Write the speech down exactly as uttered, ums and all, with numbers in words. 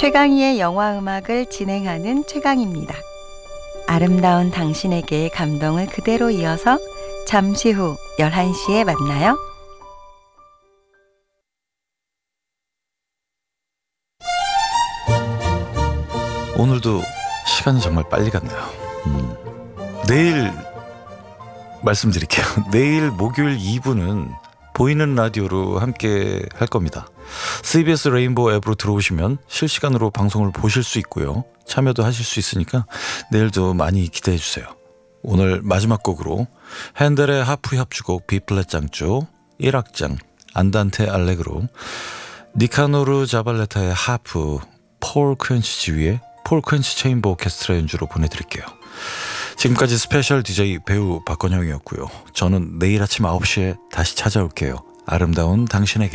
최강희의 영화음악을 진행하는 최강희입니다. 아름다운 당신에게 감동을 그대로 이어서 잠시 후 열한 시에 만나요. 오늘도 시간이 정말 빨리 갔네요. 음. 내일 말씀드릴게요. 내일 목요일 이 부는 보이는 라디오로 함께 할 겁니다. 씨비에스 레인보우 앱으로 들어오시면 실시간으로 방송을 보실 수 있고요. 참여도 하실 수 있으니까 내일도 많이 기대해 주세요. 오늘 마지막 곡으로 핸델의 하프 협주곡 B플랫 장조 일 악장 안단테 알레그로, 니카노르 자발레타의 하프, 폴 퀸치 지휘의 폴 퀸치 체인버 오케스트라 연주로 보내드릴게요. 지금까지 스페셜 디제이 배우 박건형이었고요. 저는 내일 아침 아홉 시에 다시 찾아올게요. 아름다운 당신에게.